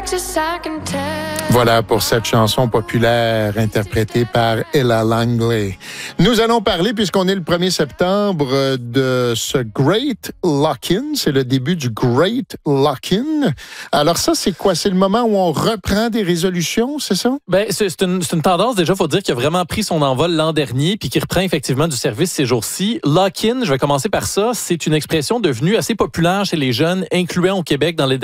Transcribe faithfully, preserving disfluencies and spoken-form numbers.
Voilà pour cette chanson populaire interprétée par Ella Langley. Nous allons parler, puisqu'on est le premier septembre, de ce Great Lock-in. C'est le début du Great Lock-in. Alors ça, c'est quoi? C'est le moment où on reprend des résolutions, c'est ça? Ben, c'est, c'est, une, c'est une tendance, déjà, il faut dire, qui a vraiment pris son envol l'an dernier puis qui reprend effectivement du service ces jours-ci. Lock-in, je vais commencer par ça, c'est une expression devenue assez populaire chez les jeunes, incluant au Québec dans les